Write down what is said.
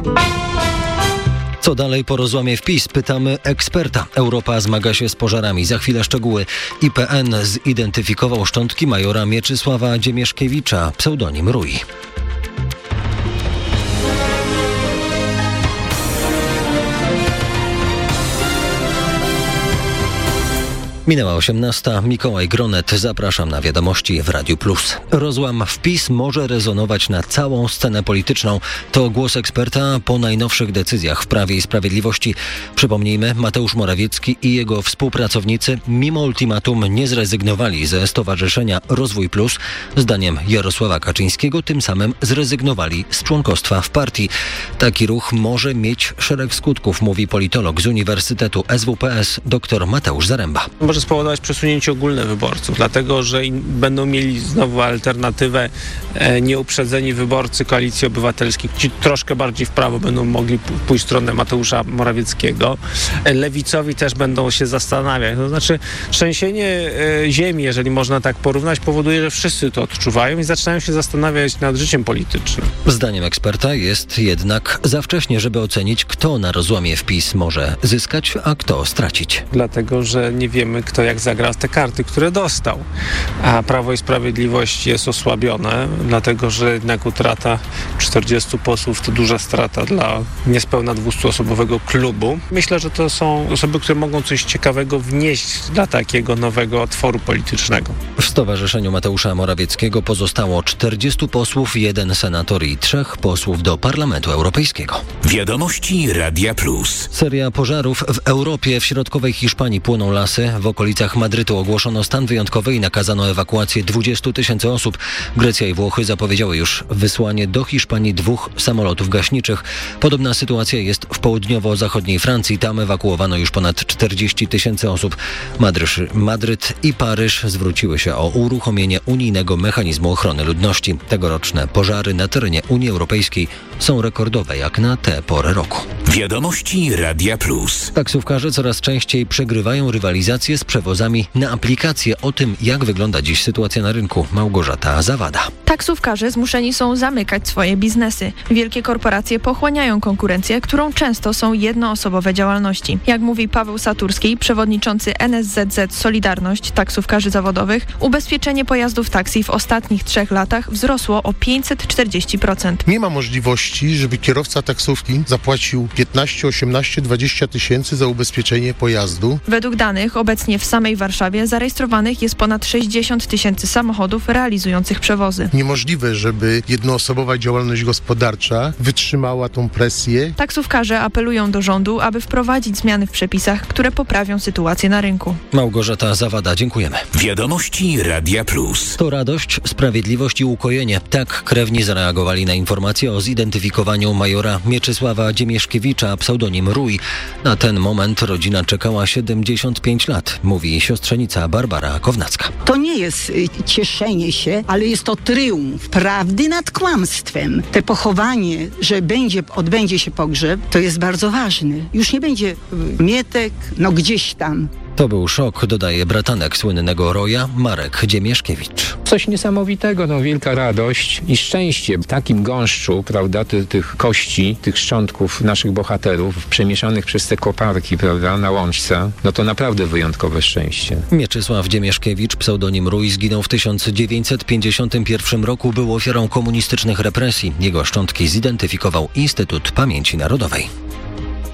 Co dalej po rozłamie w PiS? Pytamy eksperta. Europa zmaga się z pożarami. Za chwilę szczegóły. IPN zidentyfikował szczątki majora Mieczysława Dziemieszkiewicza, pseudonim Rój. Minęła 18. Mikołaj Gronet. Zapraszam na wiadomości w Radiu Plus. Rozłam w PiS może rezonować na całą scenę polityczną. To głos eksperta po najnowszych decyzjach w Prawie i Sprawiedliwości. Przypomnijmy, Mateusz Morawiecki i jego współpracownicy mimo ultimatum nie zrezygnowali ze Stowarzyszenia Rozwój Plus. Zdaniem Jarosława Kaczyńskiego tym samym zrezygnowali z członkostwa w partii. Taki ruch może mieć szereg skutków, mówi politolog z Uniwersytetu SWPS dr Mateusz Zaręba. Może spowodować przesunięcie ogólne wyborców, dlatego że będą mieli znowu alternatywę nieuprzedzeni wyborcy Koalicji Obywatelskiej, ci troszkę bardziej w prawo będą mogli pójść w stronę Mateusza Morawieckiego. Lewicowi też będą się zastanawiać. To znaczy trzęsienie ziemi, jeżeli można tak porównać, powoduje, że wszyscy to odczuwają i zaczynają się zastanawiać nad życiem politycznym. Zdaniem eksperta jest jednak za wcześnie, żeby ocenić, kto na rozłamie w PiS może zyskać, a kto stracić. Dlatego, że nie wiemy, kto jak zagra w te karty, które dostał. A Prawo i Sprawiedliwość jest osłabione, dlatego że jednak utrata 40 posłów to duża strata dla niespełna 200-osobowego klubu. Myślę, że to są osoby, które mogą coś ciekawego wnieść dla takiego nowego tworu politycznego. W Stowarzyszeniu Mateusza Morawieckiego pozostało 40 posłów, 1 senator i 3 posłów do Parlamentu Europejskiego. Wiadomości Radia Plus. Seria pożarów w Europie. W środkowej Hiszpanii płoną lasy. W okolicach Madrytu ogłoszono stan wyjątkowy i nakazano ewakuację 20 000 osób. Grecja i Włochy zapowiedziały już wysłanie do Hiszpanii 2 samolotów gaśniczych. Podobna sytuacja jest w południowo-zachodniej Francji. Tam ewakuowano już ponad 40 000 osób. Madryt i Paryż zwróciły się o uruchomienie unijnego mechanizmu ochrony ludności. Tegoroczne pożary na terenie Unii Europejskiej są rekordowe jak na tę porę roku. Wiadomości Radia Plus. Taksówkarze coraz częściej przegrywają rywalizację z przewozami na aplikacje. O tym, jak wygląda dziś sytuacja na rynku, Małgorzata Zawada. Taksówkarze zmuszeni są zamykać swoje biznesy. Wielkie korporacje pochłaniają konkurencję, którą często są jednoosobowe działalności. Jak mówi Paweł Saturski, przewodniczący NSZZ Solidarność Taksówkarzy Zawodowych, ubezpieczenie pojazdów taksi w ostatnich 3 latach wzrosło o 540%. Nie ma możliwości, żeby kierowca taksówki zapłacił 15, 18, 20 tysięcy za ubezpieczenie pojazdu. Według danych obecnie w samej Warszawie zarejestrowanych jest ponad 60 000 samochodów realizujących przewozy. Niemożliwe, żeby jednoosobowa działalność gospodarcza wytrzymała tą presję. Taksówkarze apelują do rządu, aby wprowadzić zmiany w przepisach, które poprawią sytuację na rynku. Małgorzata Zawada, dziękujemy. Wiadomości Radia Plus. To radość, sprawiedliwość i ukojenie. Tak krewni zareagowali na informację o zidentyfikowaniu majora Mieczysława Dziemieszkiewicza, pseudonim Rój. Na ten moment rodzina czekała 75 lat, mówi siostrzenica Barbara Kownacka. To nie jest cieszenie się, ale jest to tryumf prawdy nad kłamstwem. Te pochowanie, że odbędzie się pogrzeb, to jest bardzo ważne. Już nie będzie mietek, gdzieś tam. To był szok, dodaje bratanek słynnego Roja, Marek Dziemieszkiewicz. Coś niesamowitego, wielka radość i szczęście. W takim gąszczu, prawda, tych kości, tych szczątków naszych bohaterów przemieszanych przez te koparki, prawda, na łączce, to naprawdę wyjątkowe szczęście. Mieczysław Dziemieszkiewicz, pseudonim Rój, zginął w 1951 roku, był ofiarą komunistycznych represji. Jego szczątki zidentyfikował Instytut Pamięci Narodowej.